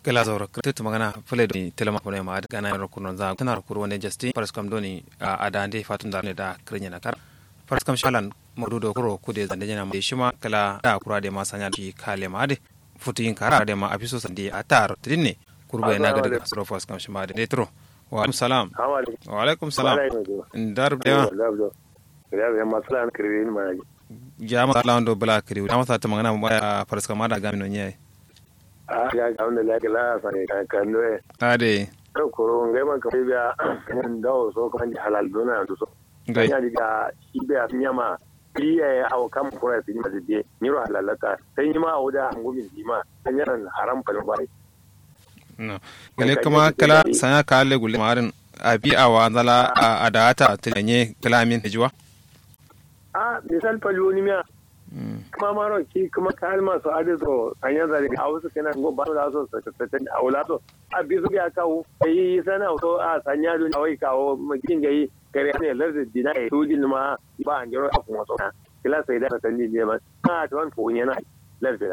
kala zoro kretu magana fule doni telema kone ma gana ro kuno za tana ro kuro ne justi paras kam doni adande fatun da ne da krenya na kar paras kam shalan modudo kuro kude zande jana ma shima kala da kura de ma sanya di kale ma de futin kara de ma afiso sandi atar trinne kurba na ga da soro paras kam shima de netro wa salam wa alaikum salam ndar de ya masala kirin ma jama salam do bla kiri jama sa ta magana ma paras kam da gamino nyai ya ga wanda la kala sai kan ne ade ko ngai man ka biya kan dawo so kan halal dona so ngai ya diga ibe nyama iya hawo kam kura fi ma de ni ro halalaka sai ni ma oda ngumi ma kan yaran haram fa bai no gele kuma kala sanya kale gulle marin abi awa zala adata tanye kalamin hijwa misal paloni miya kuma maro ki kuma kalma so ade so anya zare hausa kana go ba da so ta aula so abi so ya kawo yi sana so sanya don wai kawo makin gai kare ne lardi dinai to din ma ba an jiro akun waso kila sai da ta ni ne ma to an ko yana lardi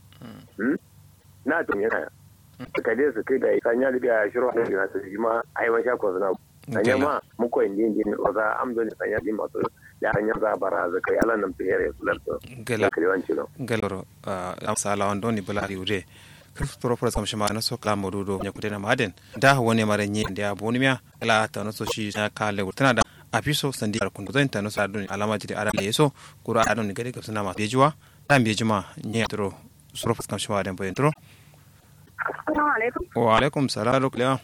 na to yana ka dai su kai da sanya da shiro ne na su ma ai ma sha ko na sanya ma mu ko indin o za am don sanya din ma so ya hanyar zabara za kai ala nan fere sulal galoro amsala on doni bala riude kristo pro sam shima na so kala modudo nya kudena maden da woni marenye da bonimia ala ta no so shi na kale tana da afiso sandi kun zan ta no sa doni alama jidi ara leso kura adon gade ka suna ma bejuwa dan bejuma nya tro so pro sam shima den boyen tro assalamu alaikum wa alaikum salam rukliya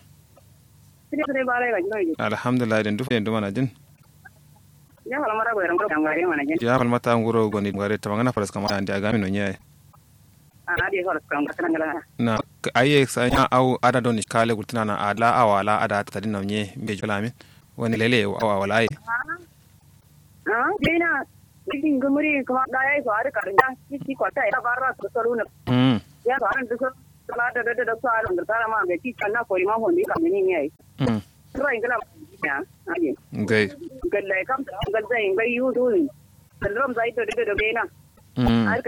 alhamdulillah den dufen dumana jin ya falmata nguro goni ngare tamangana faras kama andi agami no nyaay na aye sanya au ada doni kale gultina na ala awala ada tadin no nye be jolami woni lele awala ay dina idin gumuri kuma dai so ar karja ki ko ta ida barra so saluna ya baran duso sala da so ar ngara ma be ki kanna ko ma hondi kamini nyai rai ngala ya aje ngai gallai kam gallai ngai yudu sallam zai to de na